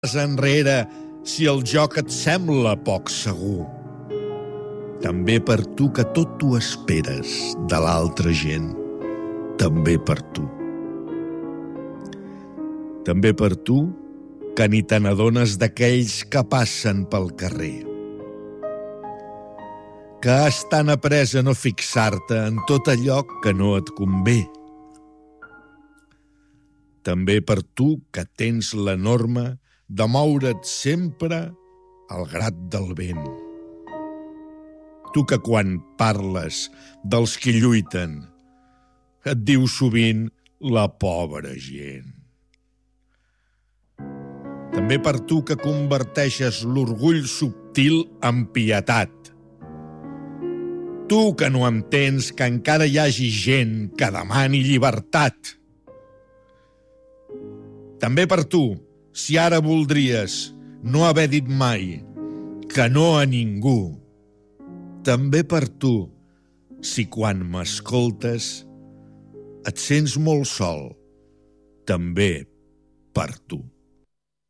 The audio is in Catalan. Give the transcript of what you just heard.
enrere si el joc et sembla poc segur. També per tu que tot t'ho esperes de l'altra gent. També per tu. També per tu que ni te n'adones d'aquells que passen pel carrer. Que has tan après a no fixar-te en tot allò que no et convé. També per tu que tens la norma de moure't sempre al grat del vent. Tu que quan parles dels qui lluiten et diu sovint la pobra gent. També per tu que converteixes l'orgull subtil en pietat. Tu que no entens que encara hi hagi gent que demani llibertat. També per tu, si ara voldries no haver dit mai que no a ningú. També per tu, si quan m'escoltes et sents molt sol. També per tu.